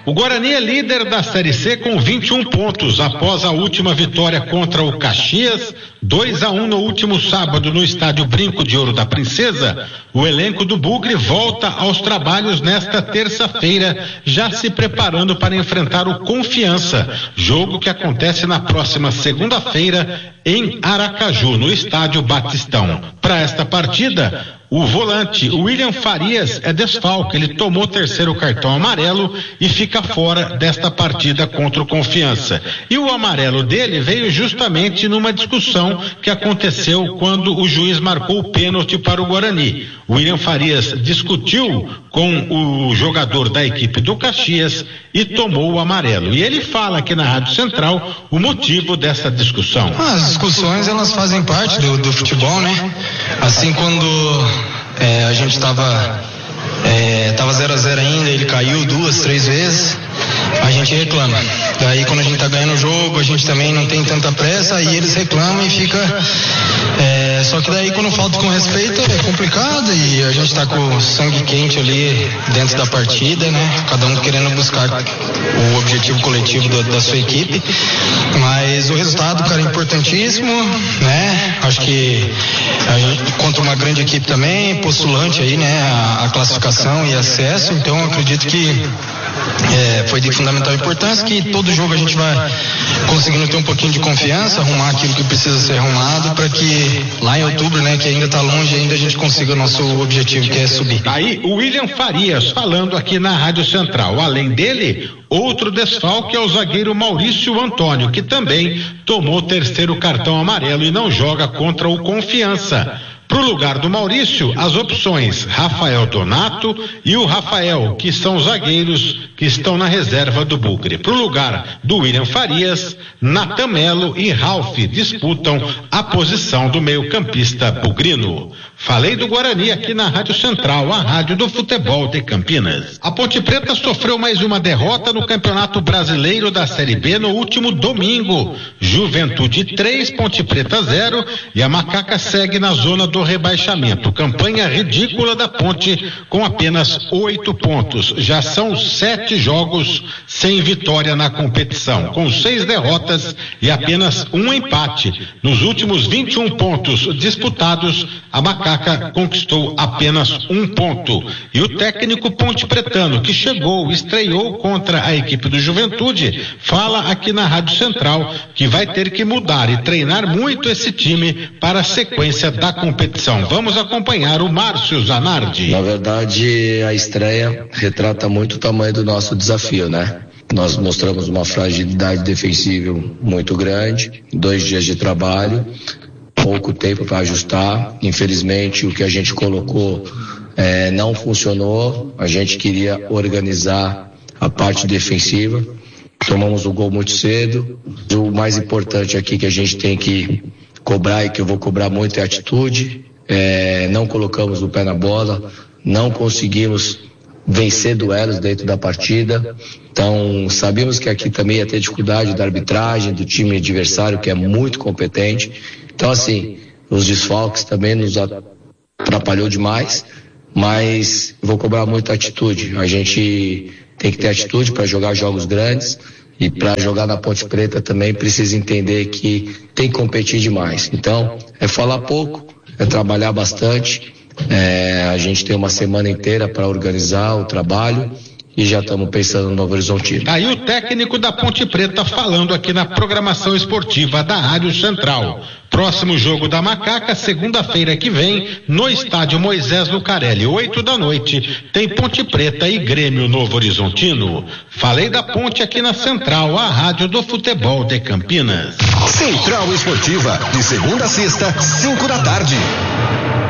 O Guarani é líder da Série C com 21 pontos após a última vitória contra o Caxias, 2-1 no último sábado no estádio Brinco de Ouro da Princesa. O elenco do Bugre volta aos trabalhos nesta terça-feira, já se preparando para enfrentar o Confiança, jogo que acontece na próxima segunda-feira em Aracaju, no estádio Batistão. Para esta partida, o volante William Farias é desfalque, ele tomou o terceiro cartão amarelo e fica fora desta partida contra o Confiança. E o amarelo dele veio justamente numa discussão que aconteceu quando o juiz marcou o pênalti para o Guarani. O William Farias discutiu com o jogador da equipe do Caxias e tomou o amarelo. E ele fala aqui na Rádio Central o motivo dessa discussão. As discussões, elas fazem parte do futebol, né? Assim, quando a gente tava 0-0 ainda, ele caiu 2, 3 vezes, a gente reclama. Daí quando a gente tá ganhando o jogo, a gente também não tem tanta pressa, aí eles reclamam e fica... Só que daí quando falta com respeito é complicado e a gente tá com o sangue quente ali dentro da partida, né? Cada um querendo buscar o objetivo coletivo da sua equipe. Mas o resultado, cara, é importantíssimo, né? Acho que a gente, contra uma grande equipe também, postulante aí, né? A classificação e acesso, então eu acredito que foi de fundamental importância, que todo jogo a gente vai conseguindo ter um pouquinho de confiança, arrumar aquilo que precisa ser arrumado para que lá em outubro, né, que ainda está longe, ainda a gente consiga o nosso objetivo, que é subir. Aí o William Farias falando aqui na Rádio Central. Além dele, outro desfalque é o zagueiro Maurício Antônio, que também tomou o terceiro cartão amarelo e não joga contra o Confiança. Para o lugar do Maurício, as opções Rafael Donato e o Rafael, que são os zagueiros que estão na reserva do Bugre. Para o lugar do William Farias, Natan Melo e Ralf disputam a posição do meio-campista bugrino. Falei do Guarani aqui na Rádio Central, a rádio do futebol de Campinas. A Ponte Preta sofreu mais uma derrota no Campeonato Brasileiro da Série B no último domingo. Juventude 3, Ponte Preta 0 e a Macaca segue na zona do rebaixamento. Campanha ridícula da Ponte com apenas 8 pontos. Já são 7 jogos sem vitória na competição, com 6 derrotas e apenas um empate. Nos últimos 21 pontos disputados, a Macaca conquistou apenas 1 ponto. E o técnico pontepretano, que estreou contra a equipe do Juventude, fala aqui na Rádio Central que vai ter que mudar e treinar muito esse time para a sequência da competição. Vamos acompanhar o Márcio Zanardi. Na verdade, a estreia retrata muito o tamanho do nosso desafio, né? Nós mostramos uma fragilidade defensiva muito grande, 2 dias de trabalho, pouco tempo para ajustar. Infelizmente, o que a gente colocou não funcionou. A gente queria organizar a parte defensiva. Tomamos o gol muito cedo. O mais importante aqui que a gente tem que cobrar e que eu vou cobrar muito é a atitude. Não colocamos o pé na bola, não conseguimos vencer duelos dentro da partida. Então, sabíamos que aqui também ia ter dificuldade da arbitragem, do time adversário, que é muito competente. Então, assim, os desfalques também nos atrapalhou demais, mas vou cobrar muita atitude. A gente tem que ter atitude para jogar jogos grandes e para jogar na Ponte Preta também precisa entender que tem que competir demais. Então, é falar pouco, é trabalhar bastante. A gente tem uma semana inteira para organizar o trabalho e já estamos pensando no Novo Horizontino. Aí o técnico da Ponte Preta falando aqui na programação esportiva da Rádio Central. Próximo jogo da Macaca, segunda-feira que vem, no estádio Moisés Lucarelli, 20h, tem Ponte Preta e Grêmio Novo Horizontino. Falei da Ponte aqui na Central, a rádio do futebol de Campinas. Central Esportiva, de segunda a sexta, 5 da tarde.